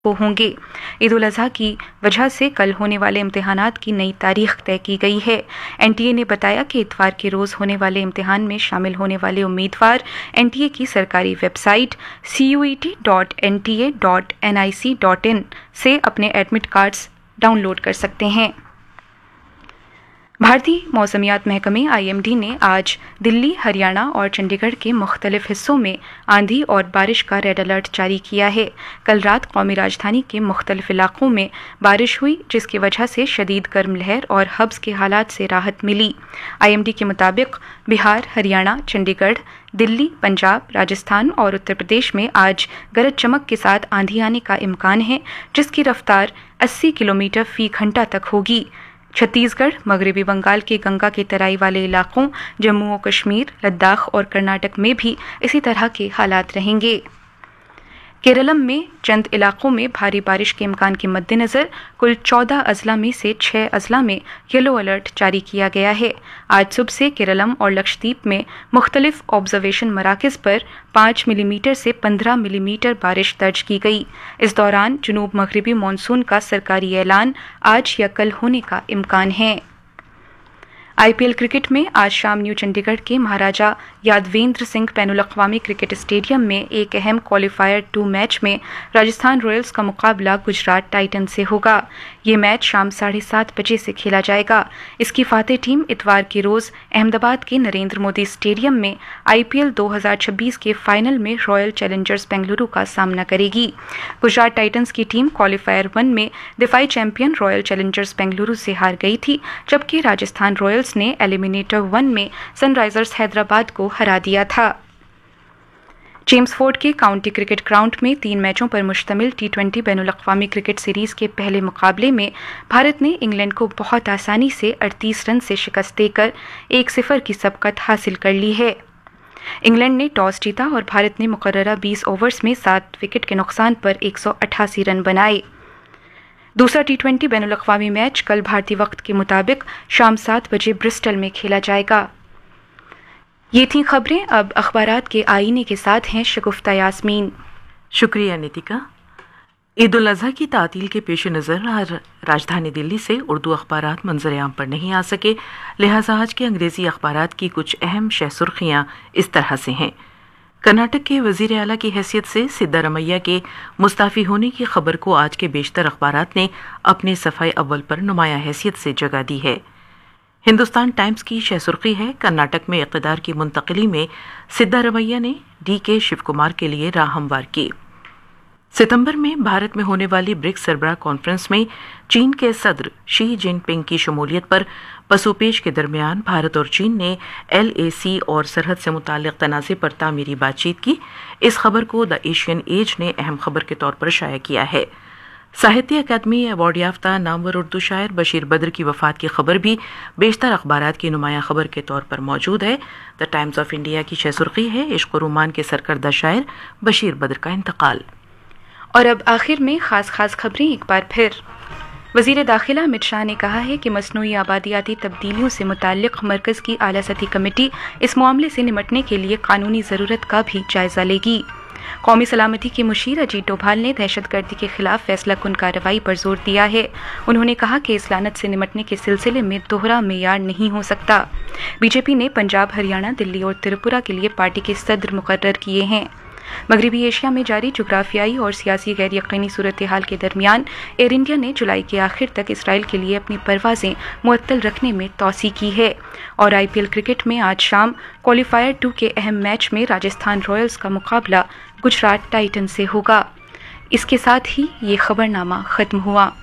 को होंगे। ईद उल अजहा की वजह से कल होने वाले इम्तिहानात की नई तारीख तय की गई है। एनटीए ने बताया कि इतवार के रोज होने वाले इम्तिहान में शामिल होने वाले उम्मीदवार एनटीए की सरकारी वेबसाइट cuet.nta.nic.in से अपने एडमिट कार्ड्स डाउनलोड कर सकते हैं। भारतीय मौसमियात महकमे IMD ने आज दिल्ली, हरियाणा और चंडीगढ़ के मुख्तलिफ हिस्सों में आंधी और बारिश का रेड अलर्ट जारी किया है। कल रात कौमी राजधानी के मुख्तलिफ इलाकों में बारिश हुई, जिसकी वजह से शदीद गर्म लहर और हब्स के हालात से राहत मिली। IMD के मुताबिक बिहार, हरियाणा, चंडीगढ़, दिल्ली, पंजाब, राजस्थान और उत्तर प्रदेश में आज गरज चमक के साथ आंधी आने का इम्कान है, जिसकी रफ्तार 80 किलोमीटर फी घंटा तक होगी। छत्तीसगढ़, मगरबी बंगाल के गंगा के तराई वाले इलाकों, जम्मू और कश्मीर, लद्दाख और कर्नाटक में भी इसी तरह के हालात रहेंगे। केरलम में चंद इलाकों में भारी बारिश के इम्कान के मद्देनज़र कुल 14 अजला में से 6 अजला में येलो अलर्ट जारी किया गया है। आज सुबह से केरलम और लक्षद्वीप में मुख्तलिफ ऑब्जर्वेशन मराकज़ पर 5 मिलीमीटर से 15 मिलीमीटर बारिश दर्ज की गई। इस दौरान जुनूब मगरबी मानसून का सरकारी ऐलान आज या कल होने का इम्कान है। IPL क्रिकेट में आज शाम न्यू चंडीगढ़ के महाराजा यादवेंद्र सिंह बैनुल अक़वामी क्रिकेट स्टेडियम में एक अहम क्वालिफायर 2 मैच में राजस्थान रॉयल्स का मुकाबला गुजरात टाइटन से होगा। ये मैच शाम 7:30 बजे से खेला जाएगा। इसकी फातेह टीम इतवार के रोज अहमदाबाद के नरेंद्र मोदी स्टेडियम में IPL 2026 के फाइनल में रॉयल चैलेंजर्स बेंगलुरु का सामना करेगी। गुजरात टाइटंस की टीम क्वालिफायर 1 में दिफाई चैंपियन रॉयल चैलेंजर्स बेंगलुरु से हार गई थी, जबकि राजस्थान रॉयल्स ने एलिमिनेटर 1 में सनराइजर्स हैदराबाद को हरा दिया था। चेम्सफोर्ड के काउंटी क्रिकेट ग्राउंड में 3 मैचों पर मुश्तमिल T20 बैनुल अक़वामी क्रिकेट सीरीज के पहले मुकाबले में भारत ने इंग्लैंड को बहुत आसानी से 38 रन से शिकस्त देकर 1-0 की सबकत हासिल कर ली है। इंग्लैंड ने टॉस जीता और भारत ने मुकर्ररा 20 ओवर्स में 7 विकेट के नुकसान पर 188 रन बनाए। दूसरा T20 बैनुल अक़वामी मैच कल भारतीय वक्त के मुताबिक शाम 7 बजे ब्रिस्टल में खेला जाएगा। ये थी खबरें। अब अखबारात के आईने के साथ हैं शगुफ्ता यास्मीन। शुक्रिया नितिका। ईद उल अजहा की तातील के पेश नज़र राजधानी दिल्ली से उर्दू अखबारात मंजर आम पर नहीं आ सके, लिहाजा आज के अंग्रेजी अखबारात की कुछ अहम शह सुर्खियाँ इस तरह से हैं। कर्नाटक के वजीर आला की हैसियत से सिद्धारमैया के मुस्ताफ़ी होने की खबर को आज के बेशतर अखबारात ने अपने सफ़ाए अव्वल पर नुमाया हैसियत से जगह दी है। हिंदुस्तान टाइम्स की शह सुर्खी है, कर्नाटक में इक़्तिदार की मुंतकिली में सिद्धारमैया ने DK शिव कुमार के लिए राह हमवार की। सितंबर में भारत में होने वाली ब्रिक्स सरबराह कॉन्फ्रेंस में चीन के सदर शी जिनपिंग की शमूलियत पर पसोपेश के दरमियान भारत और चीन ने LAC और सरहद से मुताल्लिक़ तनाज़े पर तामीरी बातचीत की। इस खबर को द एशियन एज ने अहम खबर के तौर पर शाया किया है। साहित्य अकादमी अवार्ड याफ्ता नामवर उर्दू शायर बशीर बद्र की वफात की खबर भी बेशतर अखबारात की नुमाया खबर के तौर पर मौजूद है। द टाइम्स ऑफ इंडिया की शह सुर्खी है, इश्क और रोमान के सरकर्दा शायर बशीर बद्र का इंतकाल। और अब आखिर में खास खबरें एक बार फिर। वज़ीर दाखिला अमित शाह ने कहा है कि मसनूई आबादियाती तब्दीलियों से मुताल्लिक़ मरकज़ की आला सतही कमेटी इस मामले से निमटने के लिए कानूनी ज़रूरत का भी जायज़ा लेगी। कौमी सलामती के मुशीर अजीत डोभाल ने दहशतगर्दी के खिलाफ फैसला कुन कार्रवाई पर जोर दिया है। उन्होंने कहा कि इस लानत से निमटने के सिलसिले में दोहरा मेयार नहीं हो सकता। बीजेपी ने पंजाब, हरियाणा, दिल्ली और त्रिपुरा के लिए पार्टी के सदर मुकर्रर किए हैं। मगरबी एशिया में जारी जुग्राफियाई और सियासी गैर यकीनी सूरत हाल के दरमियान एयर इंडिया ने जुलाई के आखिर तक इसराइल के लिए अपनी परवाजें मुअत्तल रखने में तौसी की है। और IPL क्रिकेट में आज शाम क्वालिफायर 2 के अहम मैच में राजस्थान रॉयल्स का मुकाबला गुजरात टाइटन से होगा। इसके साथ ही ये खबरनामा खत्म हुआ।